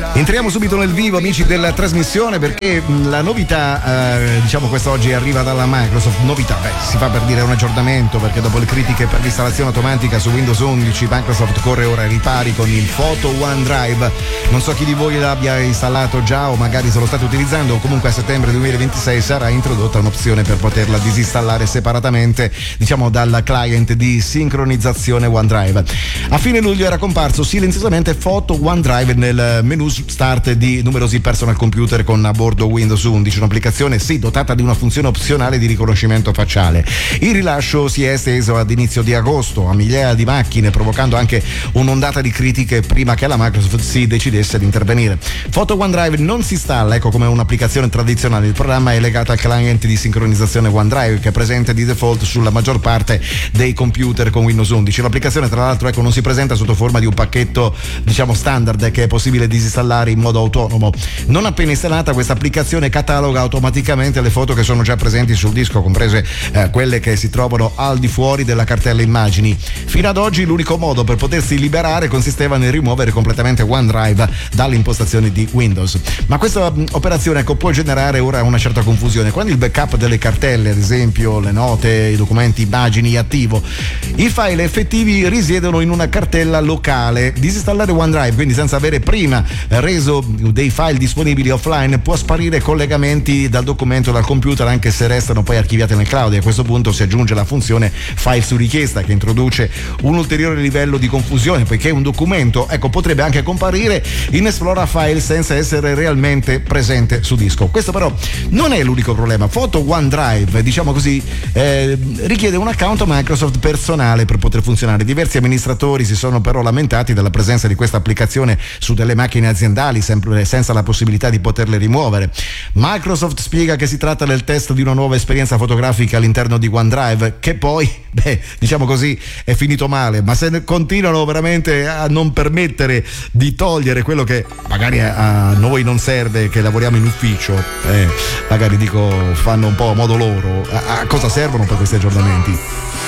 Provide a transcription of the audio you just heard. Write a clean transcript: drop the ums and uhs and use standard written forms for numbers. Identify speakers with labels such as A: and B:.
A: Entriamo subito nel vivo, amici della trasmissione, perché la novità, diciamo quest'oggi arriva dalla Microsoft. Novità, si fa per dire un aggiornamento, perché dopo le critiche per l'installazione automatica su Windows 11 Microsoft corre ora ai ripari con il Photo OneDrive. Non so chi di voi l'abbia installato già o magari se lo state utilizzando, o comunque a settembre 2026 sarà introdotta un'opzione per poterla disinstallare separatamente, diciamo dal client di sincronizzazione OneDrive. A fine luglio era comparso silenziosamente Photo OneDrive nel menu start di numerosi personal computer con a bordo Windows 11, un'applicazione sì dotata di una funzione opzionale di riconoscimento facciale. Il rilascio si è esteso ad inizio di agosto a migliaia di macchine, provocando anche un'ondata di critiche prima che la Microsoft si decidesse ad intervenire. Photo OneDrive non si installa come un'applicazione tradizionale, il programma è legato al client di sincronizzazione OneDrive che è presente di default sulla maggior parte dei computer con Windows 11. L'applicazione tra l'altro non si presenta sotto forma di un pacchetto diciamo standard che è possibile disinstallare in modo autonomo. Non appena installata, questa applicazione cataloga automaticamente le foto che sono già presenti sul disco, comprese quelle che si trovano al di fuori della cartella immagini. Fino ad oggi l'unico modo per potersi liberare consisteva nel rimuovere completamente OneDrive dalle impostazioni di Windows, ma questa operazione può generare ora una certa confusione. Quando il backup delle cartelle, ad esempio le note, i documenti, immagini è attivo, i file effettivi risiedono in una cartella locale. Disinstallare OneDrive, quindi senza avere prima reso dei file disponibili offline, può sparire collegamenti dal documento dal computer anche se restano poi archiviati nel cloud, e a questo punto si aggiunge la funzione file su richiesta che introduce un ulteriore livello di confusione, poiché un documento potrebbe anche comparire in Explora File senza essere realmente presente su disco. Questo però non è l'unico problema. Photo OneDrive, diciamo così, richiede un account Microsoft personale per poter funzionare. Diversi amministratori si sono però lamentati della presenza di questa applicazione su delle macchine aziendali sempre senza la possibilità di poterle rimuovere. Microsoft spiega che si tratta del test di una nuova esperienza fotografica all'interno di OneDrive, che poi diciamo così è finito male, ma se continuano veramente a non permettere di togliere quello che magari a noi non serve, che lavoriamo in ufficio, magari dico fanno un po' a modo loro, a cosa servono per questi aggiornamenti?